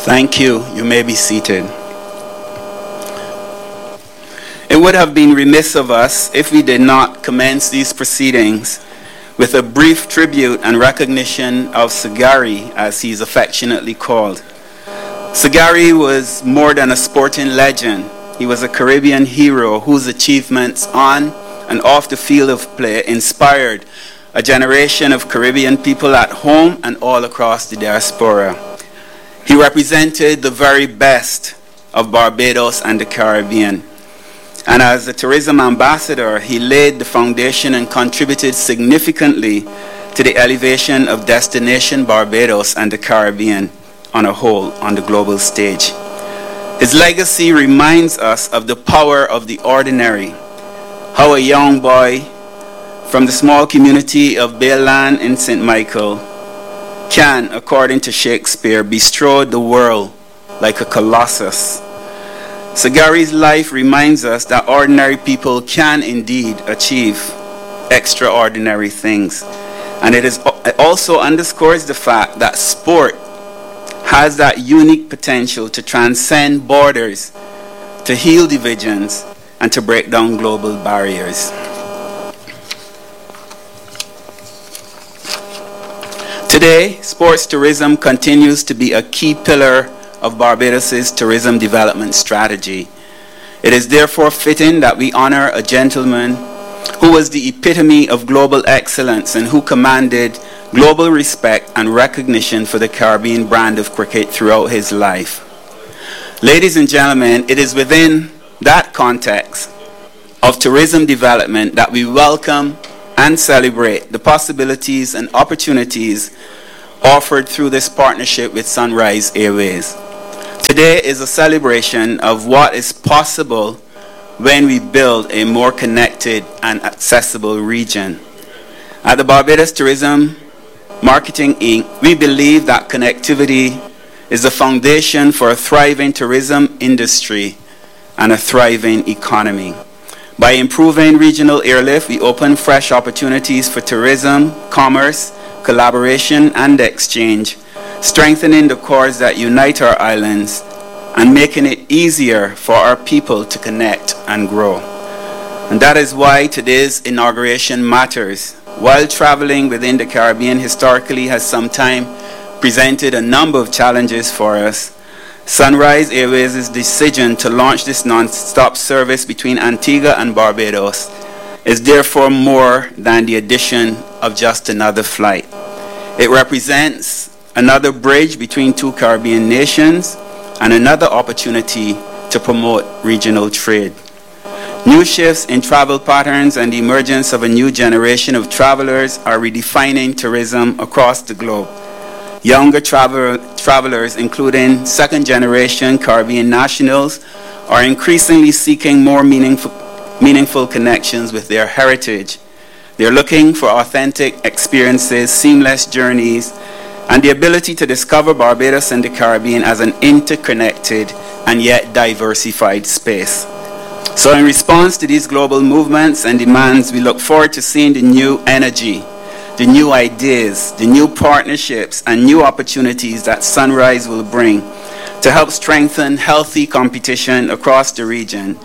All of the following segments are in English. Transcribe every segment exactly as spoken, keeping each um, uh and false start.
Thank you. You may be seated. It would have been remiss of us if we did not commence these proceedings with a brief tribute and recognition of Sagari, as he is affectionately called. Sagari was more than a sporting legend. He was a Caribbean hero whose achievements on and off the field of play inspired a generation of Caribbean people at home and all across the diaspora. He represented the very best of Barbados and the Caribbean. And as a tourism ambassador, he laid the foundation and contributed significantly to the elevation of Destination Barbados and the Caribbean on a whole on the global stage. His legacy reminds us of the power of the ordinary, how a young boy from the small community of Bayland in Saint Michael can, according to Shakespeare, bestrode the world like a colossus. Sagari's life reminds us that ordinary people can indeed achieve extraordinary things. And it, is, it also underscores the fact that sport has that unique potential to transcend borders, to heal divisions, and to break down global barriers. Today, sports tourism continues to be a key pillar of Barbados' tourism development strategy. It is therefore fitting that we honor a gentleman who was the epitome of global excellence and who commanded global respect and recognition for the Caribbean brand of cricket throughout his life. Ladies and gentlemen, it is within that context of tourism development that we welcome and celebrate the possibilities and opportunities offered through this partnership with Sunrise Airways. Today is a celebration of what is possible when we build a more connected and accessible region. At the Barbados Tourism Marketing Incorporated, we believe that connectivity is the foundation for a thriving tourism industry and a thriving economy. By improving regional airlift, we open fresh opportunities for tourism, commerce, collaboration, and exchange, strengthening the cords that unite our islands and making it easier for our people to connect and grow. And that is why today's inauguration matters. While traveling within the Caribbean historically has sometimes presented a number of challenges for us, Sunrise Airways' decision to launch this non-stop service between Antigua and Barbados is therefore more than the addition of just another flight. It represents another bridge between two Caribbean nations and another opportunity to promote regional trade. New shifts in travel patterns and the emergence of a new generation of travelers are redefining tourism across the globe. Younger travel, travelers, including second-generation Caribbean nationals, are increasingly seeking more meaningful, meaningful connections with their heritage. They're looking for authentic experiences, seamless journeys, and the ability to discover Barbados and the Caribbean as an interconnected and yet diversified space. So in response to these global movements and demands, we look forward to seeing the new energy, the new ideas, the new partnerships, and new opportunities that Sunrise will bring to help strengthen healthy competition across the region,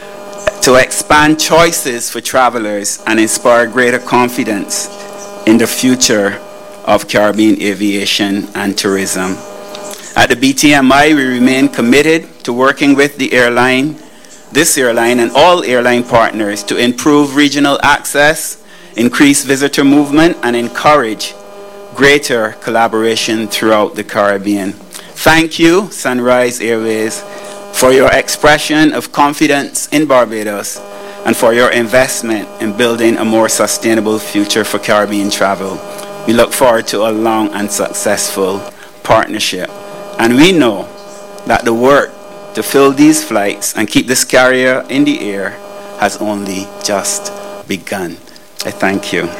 to expand choices for travelers, and inspire greater confidence in the future of Caribbean aviation and tourism. At the B T M I, we remain committed to working with the airline, this airline, and all airline partners to improve regional access, increase visitor movement, and encourage greater collaboration throughout the Caribbean. Thank you, Sunrise Airways, for your expression of confidence in Barbados and for your investment in building a more sustainable future for Caribbean travel. We look forward to a long and successful partnership. And we know that the work to fill these flights and keep this carrier in the air has only just begun. I thank you.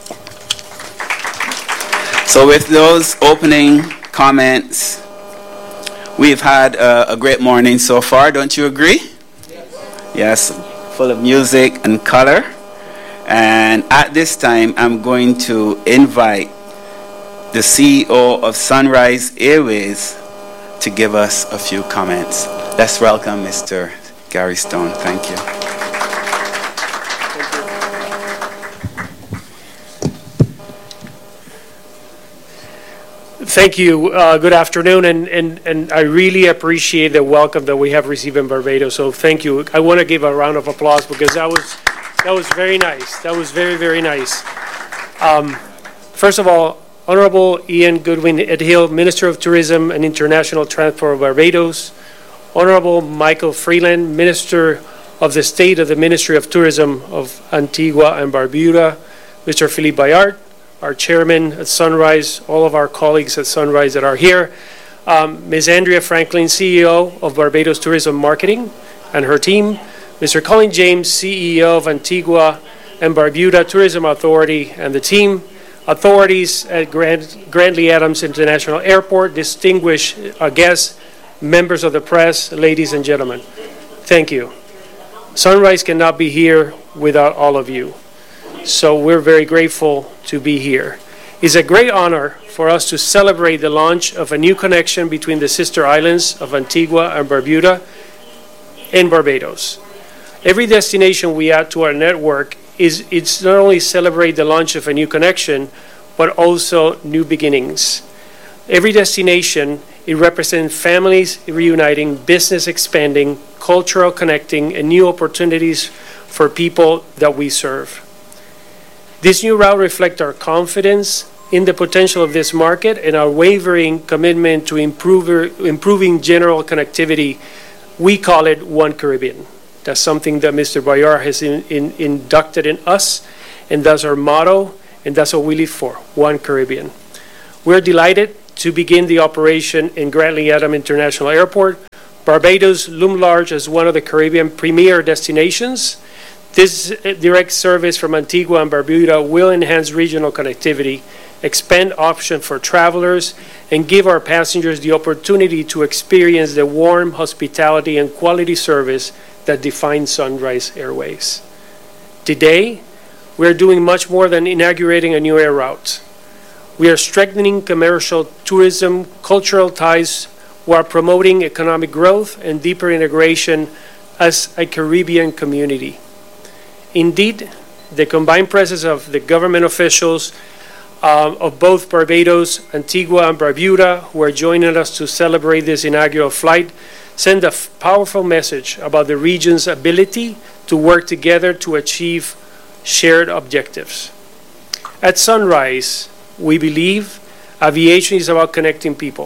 So with those opening comments, we've had a, a great morning so far, don't you agree? Yes, full of music and color. And at this time, I'm going to invite the C E O of Sunrise Airways to give us a few comments. Let's welcome Mister Gary Stone. Thank you. Thank you. Uh, good afternoon, and, and, and I really appreciate the welcome that we have received in Barbados. So thank you. I want to give a round of applause because that was that was very nice. That was very very nice. Um, first of all, Honorable Ian Goodwin-Edhill, Minister of Tourism and International Transport of Barbados, Honorable Michael Freeland, Minister of the State of the Ministry of Tourism of Antigua and Barbuda, Mister Philippe Bayard, our chairman at Sunrise, all of our colleagues at Sunrise that are here, um, Miz Andrea Franklin, C E O of Barbados Tourism Marketing and her team, Mister Colin James, C E O of Antigua and Barbuda Tourism Authority and the team, authorities at Grand, Grantley Adams International Airport, distinguished uh, guests, members of the press, ladies and gentlemen. Thank you. Sunrise cannot be here without all of you. So we're very grateful to be here. It's a great honor for us to celebrate the launch of a new connection between the sister islands of Antigua and Barbuda and Barbados. Every destination we add to our network is it's not only celebrate the launch of a new connection, but also new beginnings. Every destination, it represents families reuniting, business expanding, cultural connecting, and new opportunities for people that we serve. This new route reflects our confidence in the potential of this market and our wavering commitment to improve, improving general connectivity. We call it One Caribbean. That's something that Mister Bayard has in, in, inducted in us, and that's our motto, and that's what we live for, One Caribbean. We're delighted to begin the operation in Grantley Adams International Airport. Barbados looms large as one of the Caribbean premier destinations. This direct service from Antigua and Barbuda will enhance regional connectivity, expand options for travelers, and give our passengers the opportunity to experience the warm hospitality and quality service that defines Sunrise Airways. Today, we're doing much more than inaugurating a new air route. We are strengthening commercial tourism, cultural ties, while promoting economic growth and deeper integration as a Caribbean community. Indeed, the combined presence of the government officials uh, of both Barbados, Antigua, and Barbuda, who are joining us to celebrate this inaugural flight, send a powerful message about the region's ability to work together to achieve shared objectives. At Sunrise, we believe aviation is about connecting people.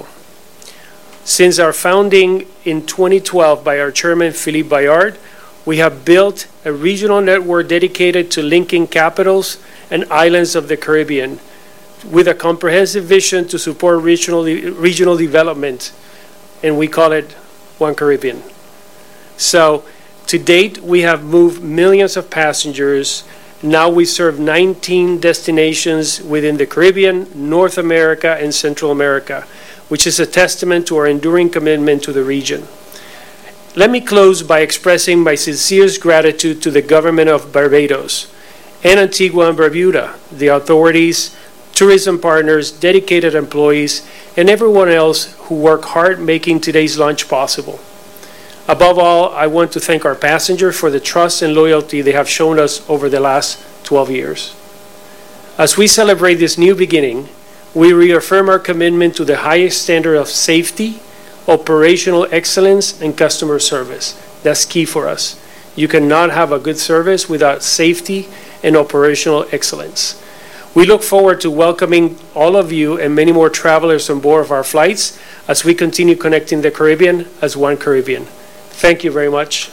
Since our founding in twenty twelve by our chairman, Philippe Bayard, we have built a regional network dedicated to linking capitals and islands of the Caribbean with a comprehensive vision to support regional, regional development, and we call it One Caribbean. So to date, we have moved millions of passengers. Now we serve nineteen destinations within the Caribbean, North America, and Central America, which is a testament to our enduring commitment to the region. Let me close by expressing my sincerest gratitude to the government of Barbados and Antigua and Barbuda, the authorities, tourism partners, dedicated employees, and everyone else who work hard making today's launch possible. Above all, I want to thank our passengers for the trust and loyalty they have shown us over the last twelve years. As we celebrate this new beginning, we reaffirm our commitment to the highest standard of safety, operational excellence, and customer service. That's key for us. You cannot have a good service without safety and operational excellence. We look forward to welcoming all of you and many more travelers on board of our flights as we continue connecting the Caribbean as One Caribbean. Thank you very much.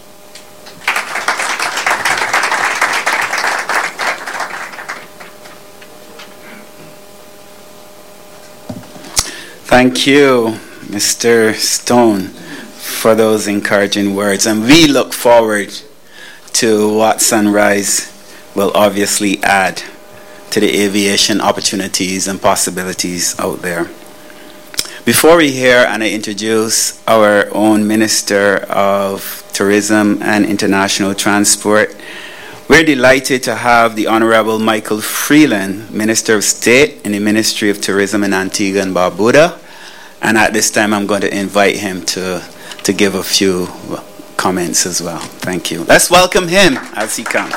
Thank you, Mister Stone, for those encouraging words. And we look forward to what Sunrise will obviously add to the aviation opportunities and possibilities out there. Before we hear and I introduce our own Minister of Tourism and International Transport, we're delighted to have the Honorable Michael Freeland, Minister of State in the Ministry of Tourism in Antigua and Barbuda, And at this time, I'm going to invite him to, to give a few comments as well. Thank you. Let's welcome him as he comes.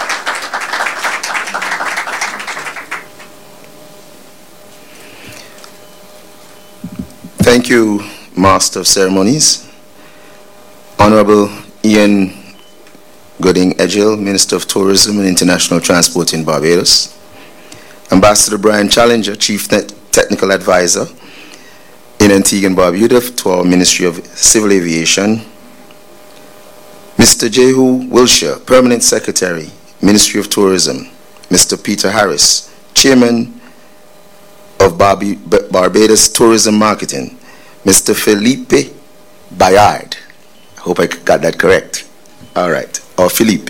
Thank you, Master of Ceremonies. Honorable Ian Gooding Edgell, Minister of Tourism and International Transport in Barbados. Ambassador Brian Challenger, Chief Net Technical Advisor in Antigua and Barbuda to our Ministry of Civil Aviation. Mister Jehu Wilshire, Permanent Secretary, Ministry of Tourism. Mister Peter Harris, Chairman of Barb Barbados Tourism Marketing. Mister Felipe Bayard, I hope I got that correct. All right, or Philippe.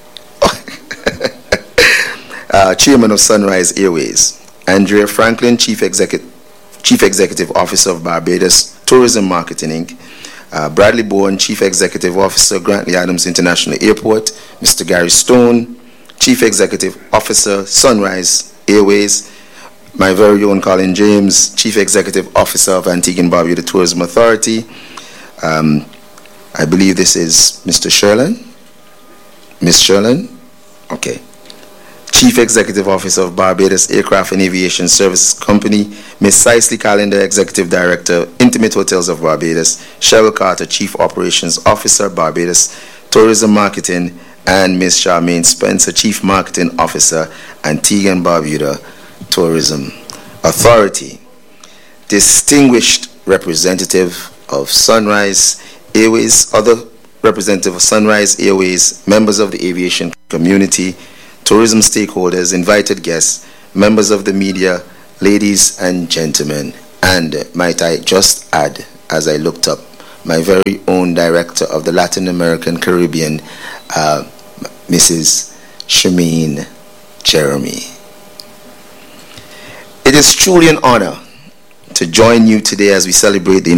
uh, Chairman of Sunrise Airways. Andrea Franklin, Chief Executive Chief Executive Officer of Barbados Tourism Marketing, Incorporated. Uh, Bradley Bourne, Chief Executive Officer, Grantley Adams International Airport. Mister Gary Stone, Chief Executive Officer, Sunrise Airways. My very own Colin James, Chief Executive Officer of Antigua and Barbuda Tourism Authority. Um, I believe this is Mister Sherlin. Miss Sherlin? Okay. Chief Executive Officer of Barbados Aircraft and Aviation Services Company. Miss Cicely Callender, Executive Director, Intimate Hotels of Barbados. Cheryl Carter, Chief Operations Officer, Barbados Tourism Marketing. And Miss Charmaine Spencer, Chief Marketing Officer, Antigua and Barbuda Tourism Authority. Distinguished representative of Sunrise Airways, other representative of Sunrise Airways, members of the aviation community, tourism stakeholders, invited guests, members of the media, ladies and gentlemen, and might I just add, as I looked up, my very own director of the Latin American Caribbean, uh, Missus Shameen Jeremy. It is truly an honor to join you today as we celebrate the